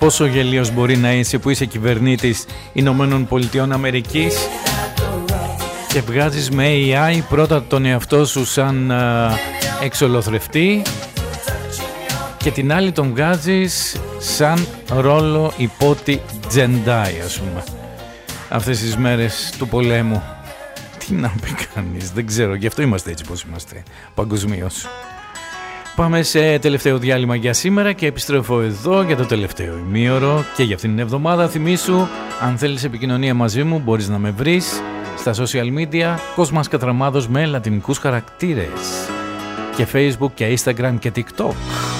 πόσο γελίος μπορεί να είσαι που είσαι κυβερνήτης Ηνωμένων Πολιτειών Αμερικής και βγάζεις με AI πρώτα τον εαυτό σου σαν εξολοθρευτή και την άλλη τον βγάζεις σαν ρόλο υπότι Τζεντάι, ας πούμε, αυτές τις μέρες του πολέμου. Τι να πει κανείς, δεν ξέρω, γι' αυτό είμαστε έτσι πως είμαστε παγκοσμίως. Πάμε σε τελευταίο διάλειμμα για σήμερα και επιστρέφω εδώ για το τελευταίο ημίωρο και για αυτήν την εβδομάδα. Θυμήσου, αν θέλεις επικοινωνία μαζί μου μπορείς να με βρεις στα social media Κόσμας Κατραμάδος με λατινικούς χαρακτήρες και Facebook και Instagram και TikTok.